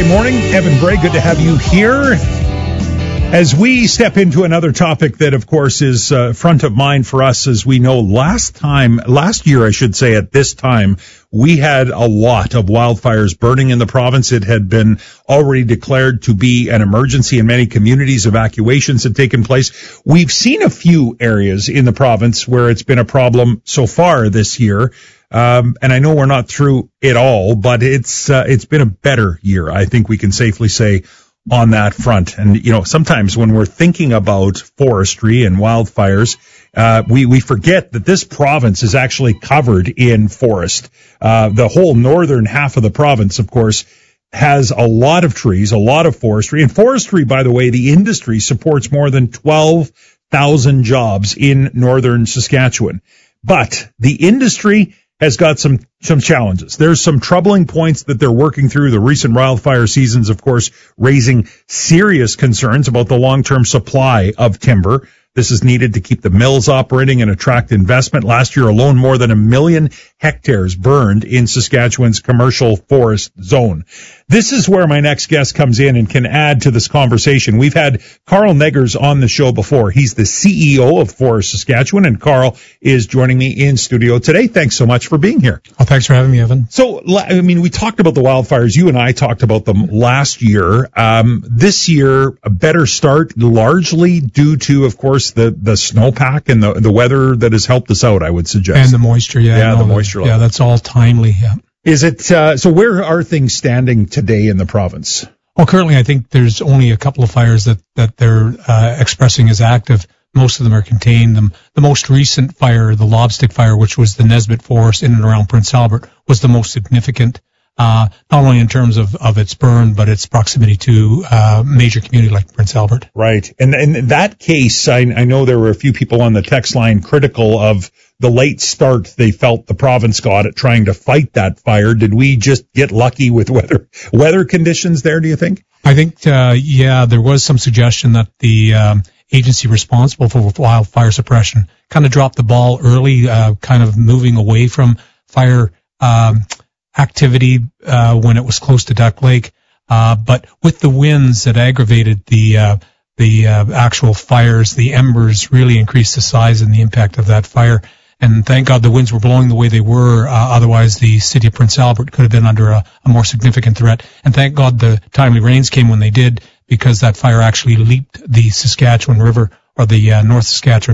Thursday morning. Evan Bray, good to have you here. As we step into another topic that, of course, is front of mind for us, as we know, last year, I should say, at this time, we had a lot of wildfires burning in the province. It had been already declared to be an emergency in many communities. Evacuations had taken place. We've seen a few areas in the province where it's been a problem so far this year. And I know we're not through it all, but it's been a better year, I think we can safely say, on that front. And, you know, sometimes when we're thinking about forestry and wildfires, we forget that this province is actually covered in forest. The whole northern half of the province, of course, has a lot of trees, a lot of forestry. And forestry, by the way, the industry supports more than 12,000 jobs in northern Saskatchewan. But the industry has got some challenges. There's some troubling points that they're working through. The recent wildfire seasons, of course, raising serious concerns about the long-term supply of timber. This is needed to keep the mills operating and attract investment. Last year alone, more than 1 million hectares burned in Saskatchewan's commercial forest zone. This is where my next guest comes in and can add to this conversation. We've had Carl Neggers on the show before. He's the CEO of Forest Saskatchewan, and Carl is joining me in studio today. Thanks so much for being here. Oh, thanks for having me, Evan. So, I mean, we talked about the wildfires. You and I talked about them last year. This year, a better start, largely due to, of course, the snowpack and the weather that has helped us out, I would suggest. And the moisture, yeah. The moisture level. Yeah, that's all timely, yeah. Is it, so where are things standing today in the province? Well, currently I think there's only a couple of fires that they're expressing as active. Most of them are contained. The most recent fire, the Lobstick fire, which was the Nesbitt Forest in and around Prince Albert, was the most significant, not only in terms of its burn, but its proximity to a major community like Prince Albert. Right. And in that case, I know there were a few people on the text line critical of the late start they felt the province got at trying to fight that fire. Did we just get lucky with weather conditions there, do you think? I think, there was some suggestion that the agency responsible for wildfire suppression kind of dropped the ball early, kind of moving away from fire activity when it was close to Duck Lake. But with the winds that aggravated the actual fires, the embers really increased the size and the impact of that fire. And thank God the winds were blowing the way they were. Otherwise, the city of Prince Albert could have been under a more significant threat. And thank God the timely rains came when they did, because that fire actually leaped the Saskatchewan River, or the North Saskatchewan